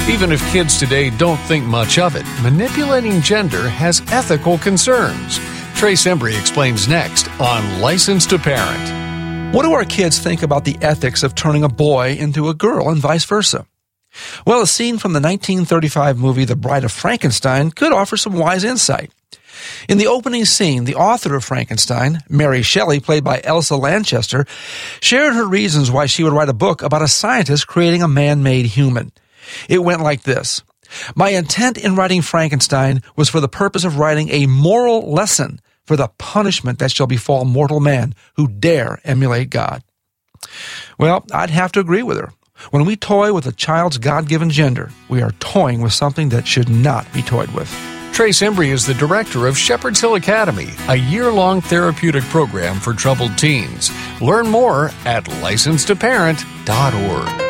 Even if kids today don't think much of it, manipulating gender has ethical concerns. Trace Embry explains next on License to Parent. What do our kids think about the ethics of turning a boy into a girl and vice versa? Well, a scene from the 1935 movie The Bride of Frankenstein could offer some wise insight. In the opening scene, the author of Frankenstein, Mary Shelley, played by Elsa Lanchester, shared her reasons why she would write a book about a scientist creating a man-made human. It went like this. My intent in writing Frankenstein was for the purpose of writing a moral lesson for the punishment that shall befall mortal man who dare emulate God. Well, I'd have to agree with her. When we toy with a child's God-given gender, we are toying with something that should not be toyed with. Trace Embry is the director of Shepherd's Hill Academy, a year-long therapeutic program for troubled teens. Learn more at license2parent.org.